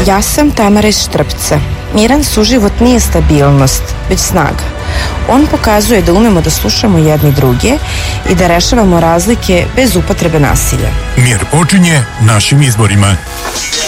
Ja sam Tamara iz Štrpca. Miran suživot nije stabilnost, već snaga. On pokazuje da umemo da slušamo jedni druge i da rešavamo razlike bez upotrebe nasilja. Mir počinje našim izborima.